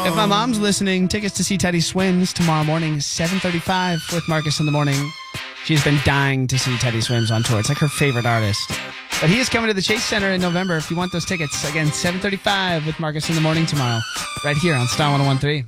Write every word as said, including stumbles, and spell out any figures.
If my mom's listening, tickets to see Teddy Swims tomorrow morning, seven thirty-five with Marcus in the Morning. She's been dying to see Teddy Swims on tour. It's like her favorite artist. But he is coming to the Chase Center in November. If you want those tickets, again, seven thirty-five with Marcus in the Morning tomorrow, right here on Star one oh one three.